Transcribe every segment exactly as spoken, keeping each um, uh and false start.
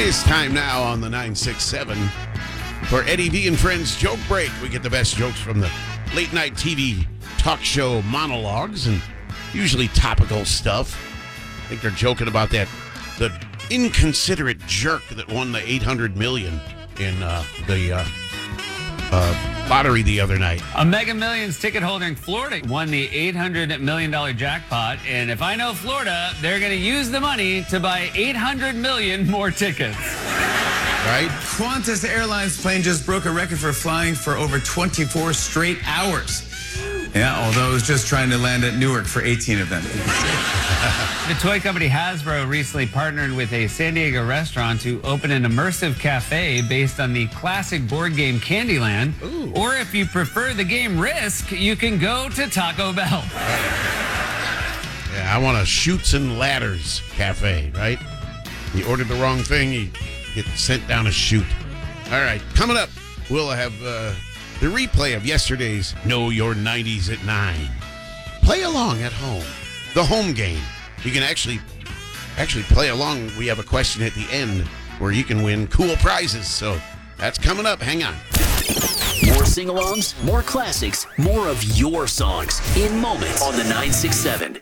It's time now on the nine six seven for Eddie V and Friends Joke Break. We get the best jokes from the late night T V talk show monologues and usually topical stuff. I think they're joking about that, the inconsiderate jerk that won the eight hundred million dollars in uh, the uh, uh, lottery the other night. A Mega Millions ticket holder in Florida won the eight hundred million dollars jackpot, and if I know Florida, they're going to use the money to buy eight hundred million more tickets. Right? Qantas Airlines plane just broke a record for flying for over twenty-four straight hours. Yeah, although it was just trying to land at Newark for eighteen of them. The toy company Hasbro recently partnered with a San Diego restaurant to open an immersive cafe based on the classic board game Candyland. Ooh. Or if you prefer the game Risk, you can go to Taco Bell. Yeah, I want a Chutes and Ladders cafe, right? You ordered the wrong thing, you get sent down a chute. All right, coming up, we'll have uh, the replay of yesterday's Know Your nineties at nine. Play along at home. The home game. You can actually actually play along. We have a question at the end where you can win cool prizes. So that's coming up. Hang on. More sing-alongs, more classics, more of your songs in moments on the nine six seven.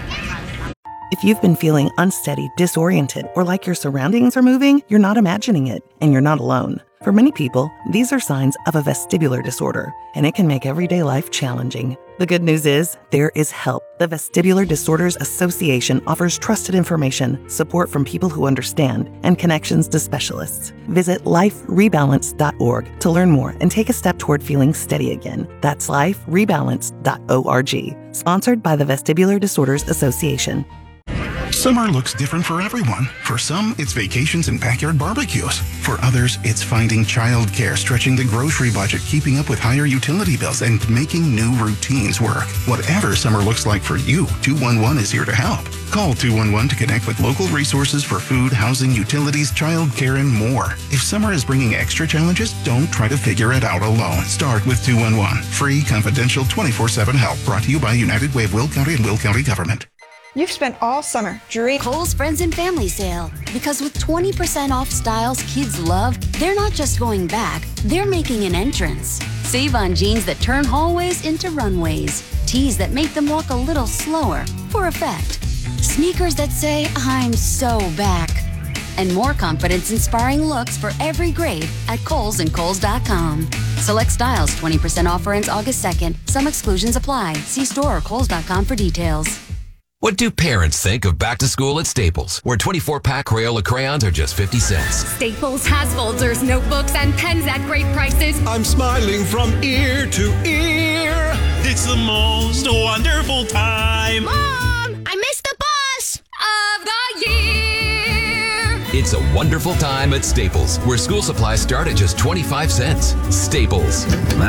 If you've been feeling unsteady, disoriented, or like your surroundings are moving, you're not imagining it, and you're not alone. For many people, these are signs of a vestibular disorder, and it can make everyday life challenging. The good news is, there is help. The Vestibular Disorders Association offers trusted information, support from people who understand, and connections to specialists. Visit life rebalance dot org to learn more and take a step toward feeling steady again. That's life rebalance dot org. Sponsored by the Vestibular Disorders Association. Summer looks different for everyone. For some, it's vacations and backyard barbecues. For others, it's finding childcare, stretching the grocery budget, keeping up with higher utility bills, and making new routines work. Whatever summer looks like for you, two one one is here to help. Call two one one to connect with local resources for food, housing, utilities, childcare, and more. If summer is bringing extra challenges, don't try to figure it out alone. Start with two one one. Free, confidential, twenty-four seven help. Brought to you by United Way of Will County and Will County Government. You've spent all summer dreaming. Kohl's Friends and Family Sale. Because with twenty percent off styles kids love, they're not just going back, they're making an entrance. Save on jeans that turn hallways into runways. Tees that make them walk a little slower, for effect. Sneakers that say, I'm so back. And more confidence-inspiring looks for every grade at Kohl's and Kohl's dot com. Select styles, twenty percent offer ends August second. Some exclusions apply. See store or Kohl's dot com for details. What do parents think of back to school at Staples, where twenty-four pack Crayola crayons are just fifty cents? Staples has folders, notebooks, and pens at great prices. I'm smiling from ear to ear. It's the most wonderful time. Mom, I missed the bus of the year. It's a wonderful time at Staples, where school supplies start at just twenty-five cents. Staples.